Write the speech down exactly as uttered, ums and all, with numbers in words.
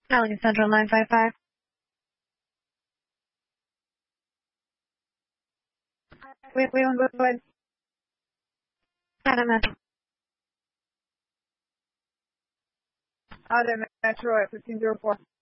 Allegheny Central nine five five. Wait, wait, wait, wait. Adam Metro. Adam Metro at fifteen zero four.